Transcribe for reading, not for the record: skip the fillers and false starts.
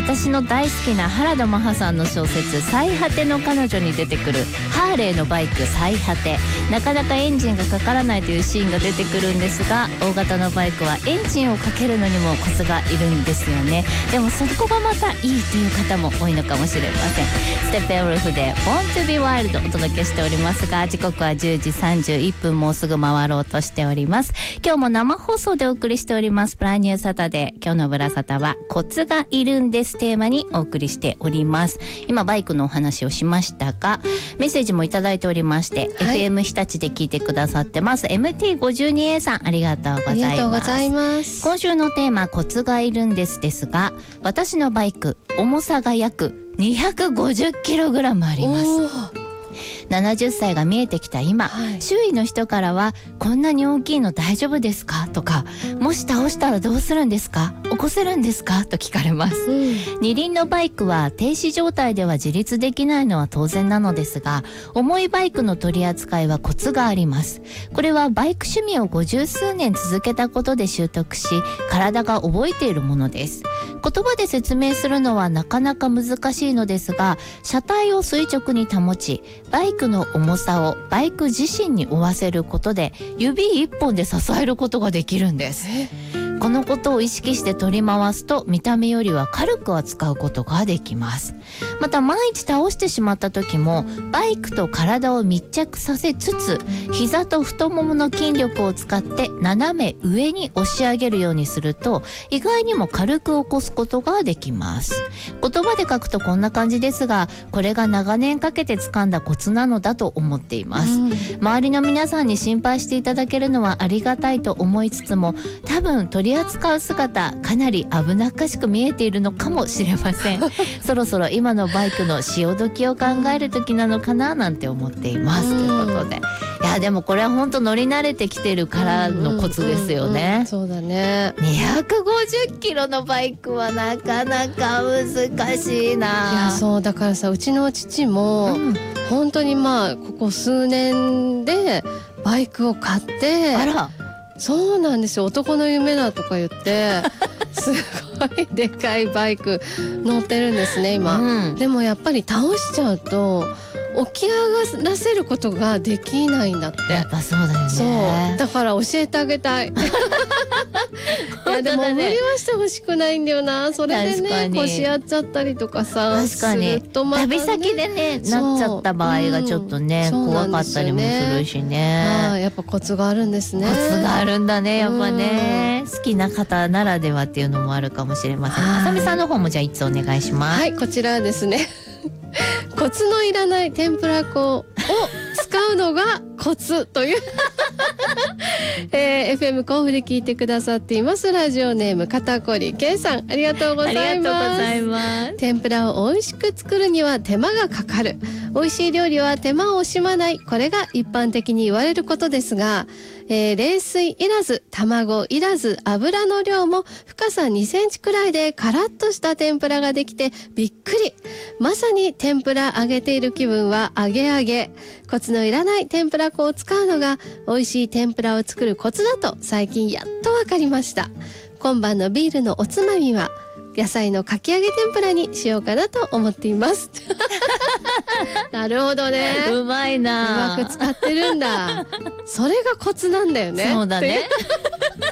私の大好きな原田マハさんの小説最果ての彼女に出てくるハーレーのバイク最果て、なかなかエンジンがかからないというシーンが出てくるんですが、大型のバイクはエンジンをかけるのにもコツがいるんですよね。でもそこがまたいいという方も多いのかもしれません。ステッペンウルフで Born to be Wild お届けしておりますが、時刻は10時31分、もうすぐ回ろうとしております。今日も生放送でお送りしておりますブランニューサタデー。今日のブラサタはコツがいるんですテーマにお送りしております。今バイクのお話をしましたが、メッセージもいただいておりまして、はい、FM 日立で聞いてくださってます MT52A さん、ありがとうございます。 ありがとうございます。 今週のテーマコツがいるんですが、私のバイク重さが約 250kg あります。70歳が見えてきた今、はい、周囲の人からはこんなに大きいの大丈夫ですかとか、もし倒したらどうするんですか、起こせるんですかと聞かれます。二輪のバイクは停止状態では自立できないのは当然なのですが、重いバイクの取り扱いはコツがあります。これはバイク趣味を50数年続けたことで習得し、体が覚えているものです。言葉で説明するのはなかなか難しいのですが、車体を垂直に保ち、バイクの重さをバイク自身に負わせることで指一本で支えることができるんです。このことを意識して取り回すと見た目よりは軽く扱うことができます。また万一倒してしまった時もバイクと体を密着させつつ、膝と太ももの筋力を使って斜め上に押し上げるようにすると意外にも軽く起こすことができます。言葉で書くとこんな感じですが、これが長年かけて掴んだコツなのだと思っています。周りの皆さんに心配していただけるのはありがたいと思いつつも、多分取り扱う姿かなり危なっかしく見えているのかもしれません。そろそろ今のバイクの潮時を考える時なのかななんて思っていますということで、いやでもこれは本当乗り慣れてきてるからのコツですよね。 そうだね。 250キロのバイクはなかなか難しいな。 いやそうだからさ、うちの父も、本当にまあここ数年でバイクを買って、 あら、 そうなんですよ、男の夢だとか言ってすごいでかいバイク乗ってるんですね今、でもやっぱり倒しちゃうと起き上がらせることができないんだって。 やっぱそうだよね。 そうだから教えてあげたい。いやでも無理はしてほしくないんだよな。それでね腰やっちゃったりとかさ、 確かに旅先でねなっちゃった場合がちょっとね、怖かったりもするしね。 やっぱコツがあるんですね。 コツがあるんだね、やっぱね。好きな方ならではっていうのもあるかもしれません。あさみさんの方もじゃあいつお願いします。 はい、こちらはですねコツのいらない天ぷら粉を使うのがコツというFM 甲府で聞いてくださっていますラジオネーム肩こり K さん、ありがとうございます。 ありがとうございます。 天ぷらを美味しく作るには手間がかかる、美味しい料理は手間を惜しまない、これが一般的に言われることですが、冷水いらず卵いらず油の量も深さ2センチくらいでカラッとした天ぷらができてびっくり。まさに天ぷら揚げている気分は揚げ揚げ。コツのいらない天ぷら粉を使うのが美味しい天ぷらを作るコツだと最近やっとわかりました。今晩のビールのおつまみは野菜のかき揚げ天ぷらにしようかなと思っていますなるほどね、 うまいな、 うまく使ってるんだそれがコツなんだよね。 そうだね